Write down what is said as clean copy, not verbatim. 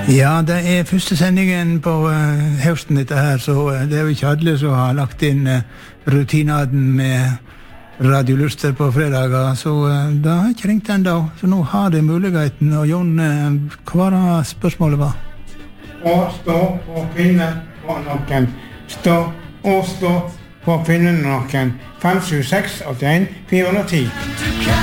Ja, det første sendingen på høsten dette her, så det jo ikke alle som har lagt inn rutinaden med radioluster på fredager, så det har ikke ringt enda, så nå har det muligheten. Og Jon, hva var spørsmålet var? Å stå på kvinnen på nakken. Stå på kvinnen på nakken. 576 81 410.